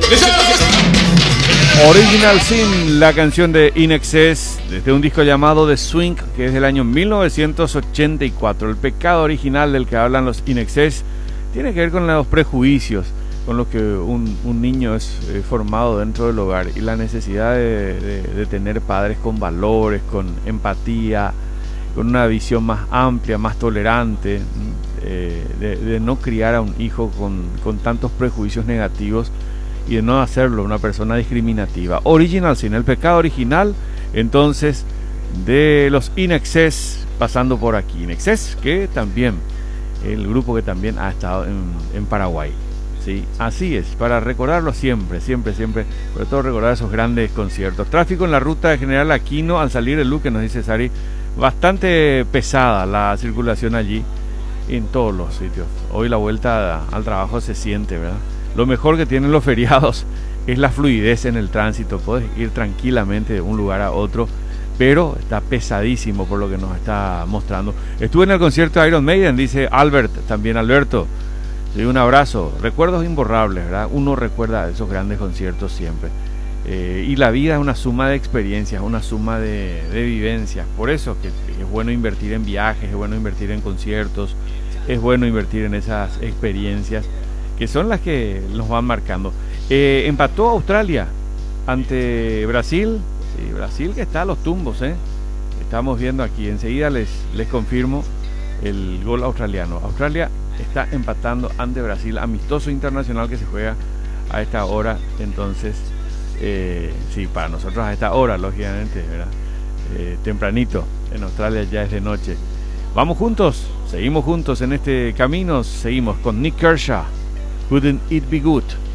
Original Sin, la canción de In Excess, desde un disco llamado The Swing, que es del año 1984. El pecado original del que hablan los In Excess tiene que ver con los prejuicios con los que un niño es formado dentro del hogar, y la necesidad de tener padres con valores, con empatía, con una visión más amplia, más tolerante, de no criar a un hijo con tantos prejuicios negativos y de no hacerlo una persona discriminativa. Original Sin, el pecado original, entonces, de los In Excess, pasando por aquí. In Excess, que también, el grupo que también ha estado en Paraguay. ¿Sí? Así es, para recordarlo siempre, siempre, siempre, sobre todo recordar esos grandes conciertos. Tráfico en la ruta de General Aquino al salir del Luque, nos dice Sari, bastante pesada la circulación allí en todos los sitios. Hoy la vuelta al trabajo se siente, ¿verdad? Lo mejor que tienen los feriados es la fluidez en el tránsito, puedes ir tranquilamente de un lugar a otro, pero está pesadísimo por lo que nos está mostrando. Estuve en el concierto de Iron Maiden, dice Albert, también Alberto. Sí, un abrazo, recuerdos imborrables, ¿verdad? Uno recuerda esos grandes conciertos siempre. Y la vida es una suma de experiencias, una suma de vivencias. Por eso que es bueno invertir en viajes, es bueno invertir en conciertos, es bueno invertir en esas experiencias que son las que nos van marcando. Empató Australia ante Brasil. Sí, Brasil que está a los tumbos, ¿eh? Estamos viendo aquí, enseguida les confirmo el gol australiano. Australia está empatando ante Brasil, amistoso internacional que se juega a esta hora. Entonces, sí, para nosotros a esta hora, lógicamente, ¿verdad? Tempranito, en Australia ya es de noche. Vamos juntos, seguimos juntos en este camino, seguimos con Nick Kershaw. Wouldn't It Be Good?